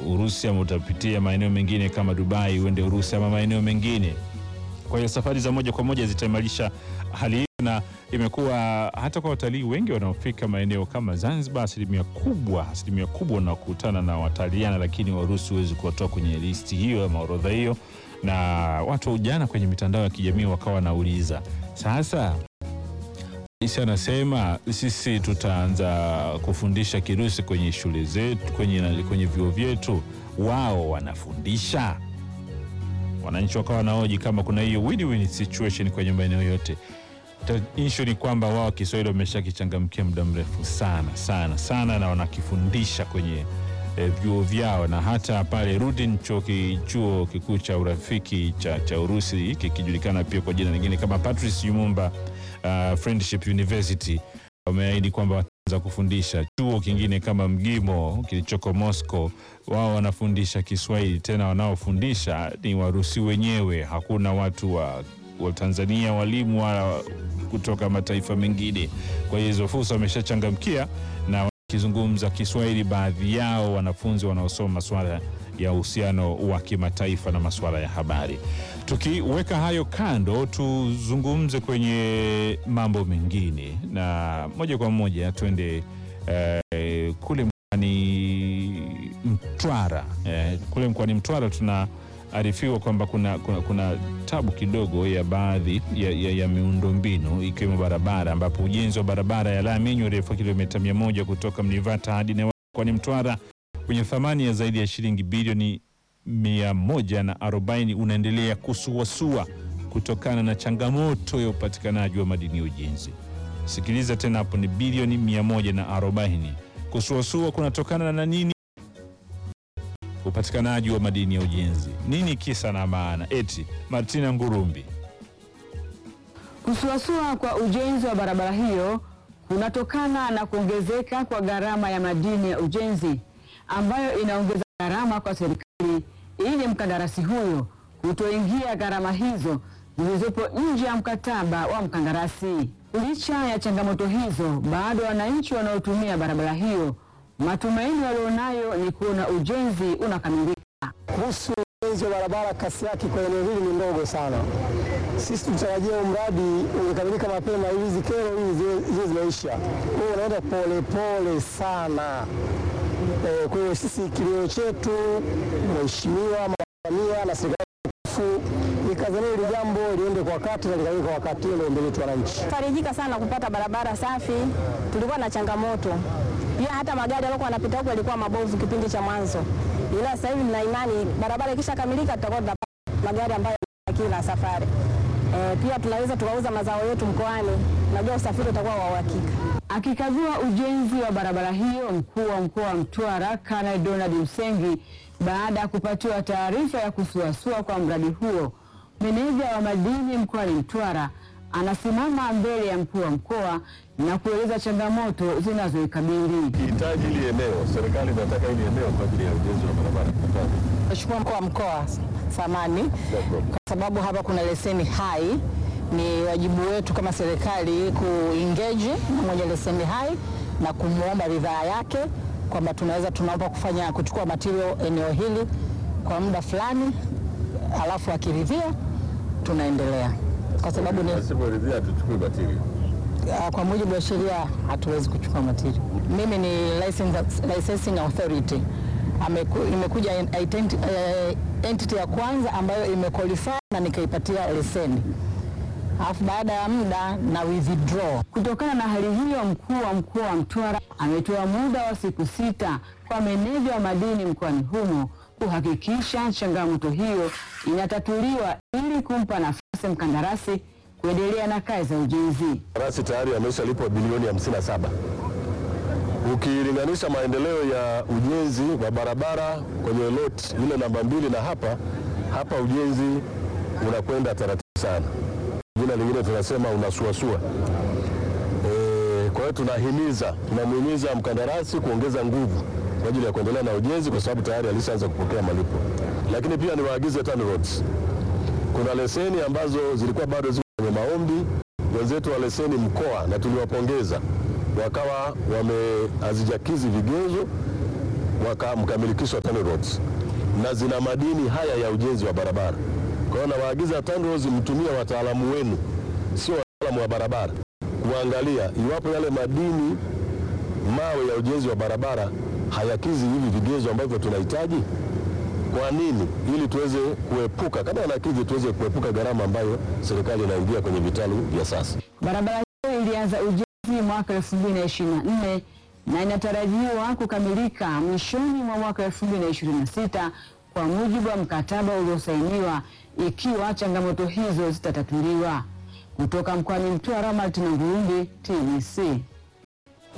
Urusi ama utapitia maeneo mengine kama Dubai uende Urusi ama maeneo mengine. Kwa hiyo safari za moja kwa moja zitaimarisha hali hii, na imekuwa hata kwa watalii wengi wanaofika maeneo kama Zanzibar, asilimia kubwa wanakutana na Wataliana, lakini Warusi huwezi kuwatoa kwenye listi hiyo ama orodha hiyo. Na watu jana kwenye mitandao ya kijamii wakawa nauliza, sasa Isi anasema sisi tutaanza kufundisha Kirusi kwenye shule zetu, kwenye vyuo vyetu, wao wanafundisha. Wananchi wakawa wanahoji kama kuna hiyo win-win situation kwenye maeneo yote. Issue ni kwamba wao Kiswahili wameshakichangamkia muda mrefu sana na wanakifundisha kwenye vyuo vyao, na hata pale Rudin chuo kikuu cha urafiki cha Urusi kikijulikana pia kwa jina lingine kama Patrice Lumumba Friendship University, wameahidi kwamba wataanza kufundisha. Chuo kingine kama Mgimo kilichoko Moscow, wao wanafundisha Kiswahili, tena wanaofundisha ni Warusi wenyewe, hakuna watu wa Tanzania walimu wala kutoka mataifa mengine. Kwa hiyo hizo fursa wameshachangamkia na wakizungumza Kiswahili, baadhi yao wanafunzi wanaosoma masuala ya uhusiano wa kimataifa na masuala ya habari. Tukiweka hayo kando, tuzungumze kwenye mambo mengine, na moja kwa moja tuende kule mkoani Mtwara. Kule mkoani Mtwara tunaarifiwa kwamba kuna tabu kidogo ya baadhi ya miundombinu ikiwemo barabara, ambapo ujenzi wa barabara ya lami urefu kilomita 100 kutoka Mnivata hadi Newala mkoani Mtwara kwenye thamani ya zaidi ya shilingi bilioni 140 unaendelea kusuasua kutokana na changamoto ya upatikanaji wa madini ya ujenzi. Sikiliza tena hapo, ni bilioni 140. Kusuasua kunatokana na nini? Upatikanaji wa madini ya ujenzi. Nini kisa na maana? Eti Martina Ngurumbi. Kusuasua kwa ujenzi wa barabara hiyo kunatokana na kuongezeka kwa gharama ya madini ya ujenzi, ambayo inaongeza gharama kwa serikali ili mkandarasi huyo kutoingia gharama hizo zilizopo nje ya mkataba wa mkandarasi. Licha ya changamoto hizo, bado wananchi wanaotumia barabara hiyo matumaini walionayo ni kuona ujenzi unakamilika. Kuhusu ujenzi wa barabara, kasi yake kwa eneo hili ni ndogo sana. Sisi tunatarajia mradi ungekamilika mapema ili zikero hizi zimeisha. Kwa hiyo unaenda pole sana. Kwa hiyo sisi kilio chetu, mheshimiwa Samia na serikali nikazania hili jambo liende kwa wakati na likamilike kwa wakati, ndio mbele yetu wananchi. Farijika sana kupata barabara safi. Tulikuwa na changamoto pia, hata magari yalikuwa yanapita huko yalikuwa mabovu kipindi cha mwanzo, ila sasa hivi nina imani barabara ikishakamilika tutakuwa tunapata magari ambayo kila safari. Pia tunaweza tukauza mazao yetu mkoani, najua usafiri utakuwa wa uhakika. Akikagua ujenzi wa barabara hiyo, mkuu wa mkoa wa Mtwara Kanali Donald Msengi, baada ya kupatiwa taarifa ya kusuasua kwa mradi huo, meneja wa madini mkoani Mtwara anasimama mbele ya mkuu wa mkoa na kueleza changamoto zinazoikabili. Hitaji hili eneo, serikali inataka hili eneo kwa ajili ya ujenzi wa barabara. Mheshimiwa mkuu wa mkoa samani, kwa sababu hapa kuna leseni hai, ni wajibu wetu kama serikali kuengage na mwenye leseni hai na kumuomba ridhaa yake kwamba tunaomba kuchukua material eneo hili kwa muda fulani, alafu akiridhia tunaendelea, kwa sababu ni asiporidhia tuchukue material. Kwa mujibu wa sheria hatuwezi kuchukua material. Mimi ni licensing authority, imekuja entity ya kwanza ambayo imequalify na nikaipatia leseni, alafu baada ya muda na withdraw. Kutokana na hali hiyo, mkuu wa mkoa wa Mtwara ametoa muda wa siku 6 kwa meneja wa madini mkoani humo kuhakikisha changamoto hiyo inatatuliwa ili kumpa nafasi mkandarasi kuendelea na kazi za ujenzi. Mkandarasi tayari ameshalipwa bilioni 57. Ukilinganisha maendeleo ya ujenzi wa barabara kwenye lot ile namba 2 na hapa ujenzi unakwenda taratibu sana. Jina lingine tunasema unasuasua. Kwa hiyo tunamhimiza mkandarasi kuongeza nguvu kwa ajili ya kuendelea na ujenzi, kwa sababu tayari alishaanza kupokea malipo. Lakini pia niwaagize TANROADS, kuna leseni ambazo zilikuwa bado ziko kwenye maombi, wenzetu wa leseni mkoa, na tuliwapongeza, wakawa hazijakizi vigezo, mkamilikisho wa TANROADS na zina madini haya ya ujenzi wa barabara. Kwa hiyo nawaagiza TANROADS mtumie wataalamu wenu, sio wataalamu wa barabara, kuangalia iwapo yale madini mawe ya ujenzi wa barabara hayakizi hivi vigezo ambavyo tunahitaji. Kwa nini? Ili tuweze kuepuka, kama yanakidhi, tuweze kuepuka gharama ambayo serikali inaingia kwenye vitalu vya sasa. Barabara hiyo ilianza ujenzi mwaka 2024 na inatarajiwa kukamilika mwishoni mwa mwaka 2026 kwa mujibu wa mkataba uliosainiwa, ikiwa changamoto hizo zitatatuliwa. Kutoka mkoani Mtwara, Martina Ngurundi, TBC.